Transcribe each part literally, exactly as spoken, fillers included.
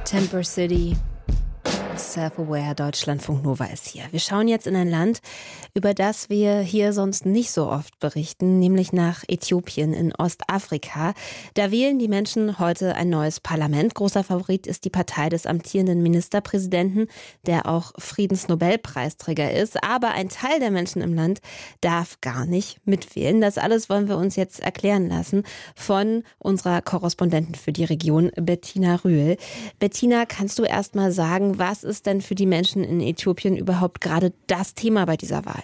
Temper City. Self-Aware, Deutschlandfunk Nova ist hier. Wir schauen jetzt in ein Land, über das wir hier sonst nicht so oft berichten, nämlich nach Äthiopien in Ostafrika. Da wählen die Menschen heute ein neues Parlament. Großer Favorit ist die Partei des amtierenden Ministerpräsidenten, der auch Friedensnobelpreisträger ist. Aber ein Teil der Menschen im Land darf gar nicht mitwählen. Das alles wollen wir uns jetzt erklären lassen von unserer Korrespondentin für die Region, Bettina Rühl. Bettina, kannst du erst mal sagen, was ist denn für die Menschen in Äthiopien überhaupt gerade das Thema bei dieser Wahl?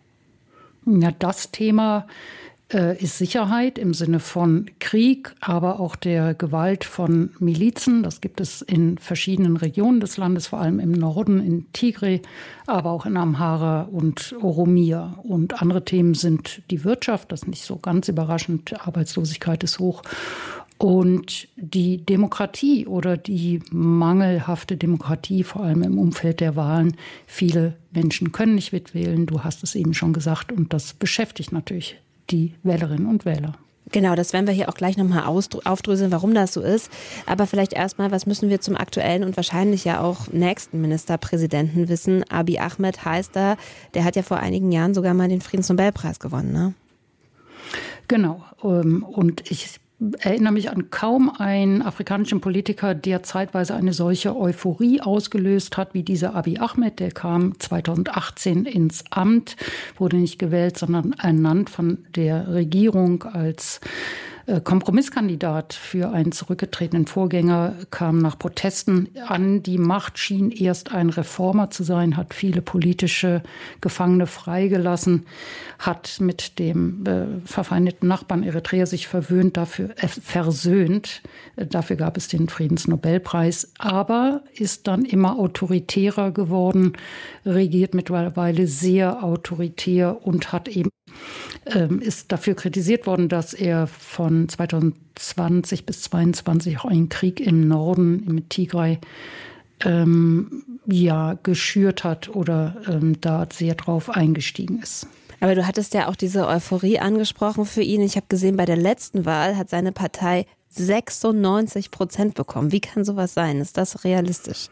Ja, das Thema äh, ist Sicherheit im Sinne von Krieg, aber auch der Gewalt von Milizen. Das gibt es in verschiedenen Regionen des Landes, vor allem im Norden, in Tigray, aber auch in Amhara und Oromia. Und andere Themen sind die Wirtschaft, das ist nicht so ganz überraschend, Arbeitslosigkeit ist hoch. Und die Demokratie oder die mangelhafte Demokratie, vor allem im Umfeld der Wahlen. Viele Menschen können nicht mitwählen, du hast es eben schon gesagt. Und das beschäftigt natürlich die Wählerinnen und Wähler. Genau, das werden wir hier auch gleich nochmal aufdröseln, warum das so ist. Aber vielleicht erstmal, was müssen wir zum aktuellen und wahrscheinlich ja auch nächsten Ministerpräsidenten wissen? Abiy Ahmed heißt er, der hat ja vor einigen Jahren sogar mal den Friedensnobelpreis gewonnen, ne? Genau, und ich erinnere mich an kaum einen afrikanischen Politiker, der zeitweise eine solche Euphorie ausgelöst hat wie dieser Abiy Ahmed. Der kam zweitausendachtzehn ins Amt, wurde nicht gewählt, sondern ernannt von der Regierung als Kompromisskandidat für einen zurückgetretenen Vorgänger, kam nach Protesten an die Macht, schien erst ein Reformer zu sein, hat viele politische Gefangene freigelassen, hat mit dem äh, verfeindeten Nachbarn Eritrea sich verwöhnt, dafür äh, versöhnt. Dafür gab es den Friedensnobelpreis, aber ist dann immer autoritärer geworden, regiert mittlerweile sehr autoritär und hat eben ist dafür kritisiert worden, dass er von zweitausendzwanzig bis zweitausendzweiundzwanzig auch einen Krieg im Norden, mit Tigray, ähm, ja, geschürt hat oder ähm, da sehr drauf eingestiegen ist. Aber du hattest ja auch diese Euphorie angesprochen für ihn. Ich habe gesehen, bei der letzten Wahl hat seine Partei sechsundneunzig Prozent bekommen. Wie kann sowas sein? Ist das realistisch?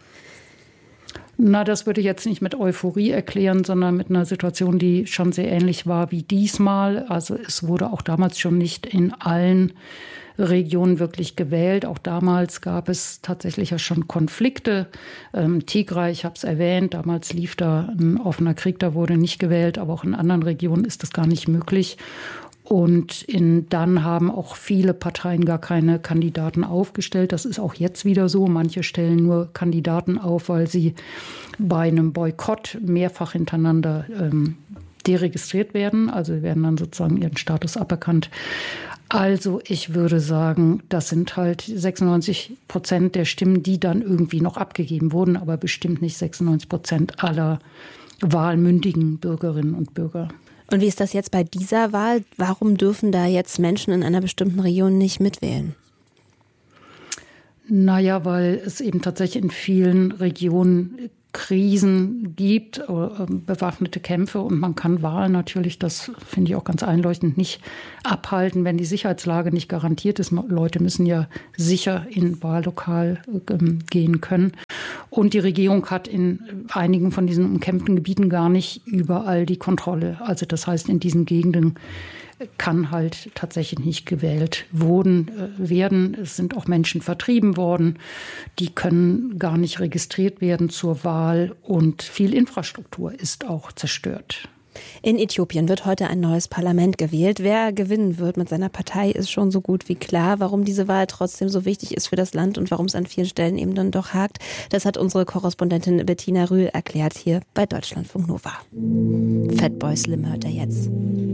Na, das würde ich jetzt nicht mit Euphorie erklären, sondern mit einer Situation, die schon sehr ähnlich war wie diesmal. Also es wurde auch damals schon nicht in allen Regionen wirklich gewählt. Auch damals gab es tatsächlich ja schon Konflikte. Ähm, Tigray, ich habe es erwähnt, damals lief da ein offener Krieg, da wurde nicht gewählt, aber auch in anderen Regionen ist das gar nicht möglich. Und in, dann haben auch viele Parteien gar keine Kandidaten aufgestellt. Das ist auch jetzt wieder so. Manche stellen nur Kandidaten auf, weil sie bei einem Boykott mehrfach hintereinander ähm, deregistriert werden. Also werden dann sozusagen ihren Status aberkannt. Also ich würde sagen, das sind halt sechsundneunzig Prozent der Stimmen, die dann irgendwie noch abgegeben wurden, aber bestimmt nicht sechsundneunzig Prozent aller wahlmündigen Bürgerinnen und Bürger. Und wie ist das jetzt bei dieser Wahl? Warum dürfen da jetzt Menschen in einer bestimmten Region nicht mitwählen? Naja, weil es eben tatsächlich in vielen Regionen Krisen gibt, bewaffnete Kämpfe, und man kann Wahlen natürlich, das finde ich auch ganz einleuchtend, nicht abhalten, wenn die Sicherheitslage nicht garantiert ist. Leute müssen ja sicher in Wahllokal gehen können. Und die Regierung hat in einigen von diesen umkämpften Gebieten gar nicht überall die Kontrolle. Also das heißt, in diesen Gegenden kann halt tatsächlich nicht gewählt wurden, äh, werden. Es sind auch Menschen vertrieben worden. Die können gar nicht registriert werden zur Wahl, und viel Infrastruktur ist auch zerstört. In Äthiopien wird heute ein neues Parlament gewählt. Wer gewinnen wird mit seiner Partei, ist schon so gut wie klar. Warum diese Wahl trotzdem so wichtig ist für das Land und warum es an vielen Stellen eben dann doch hakt, das hat unsere Korrespondentin Bettina Rühl erklärt hier bei Deutschlandfunk Nova. Fatboy Slim hört er jetzt.